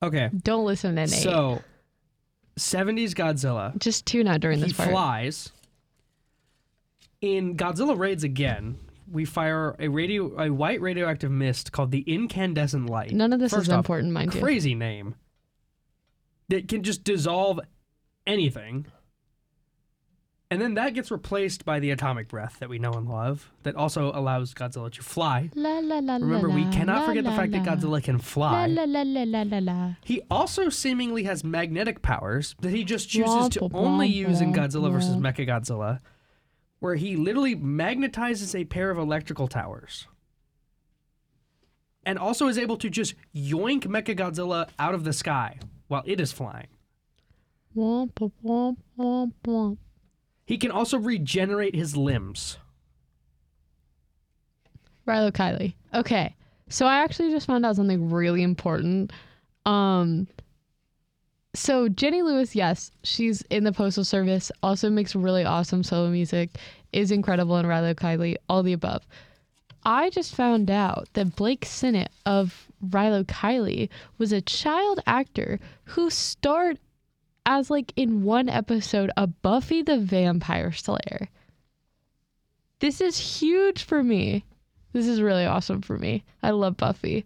Okay. Don't listen to Nate. So, 70s Godzilla. Just tune out during He this part. flies. In Godzilla Raids Again, we fire a white radioactive mist called the incandescent light. None of this First is off, important, mind you. crazy name. That can just dissolve anything. And then that gets replaced by the atomic breath that we know and love that also allows Godzilla to fly. La, la, la, Remember, la, we la, cannot la, forget the la, fact that la. Godzilla can fly. La, la, la, la, la, la. He also seemingly has magnetic powers that he just chooses Womp, to womp, only use in womp, Godzilla vs. womp. Mechagodzilla, where he literally magnetizes a pair of electrical towers. And also is able to just yoink Mechagodzilla out of the sky while it is flying. Womp, womp, womp, womp. He can also regenerate his limbs. Rilo Kiley. Okay. So I actually just found out something really important. So Jenny Lewis, yes, she's in the Postal Service, also makes really awesome solo music, is incredible in Rilo Kiley, all the above. I just found out that Blake Sinnott of Rilo Kiley was a child actor who starred as like in one episode of Buffy the Vampire Slayer. This is huge for me. This is really awesome for me. I love Buffy.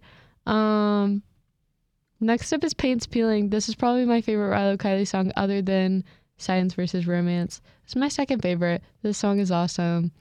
Next up is Paint's Peeling. This is probably my favorite Rilo Kiley song other than Science vs. Romance. It's my second favorite. This song is awesome.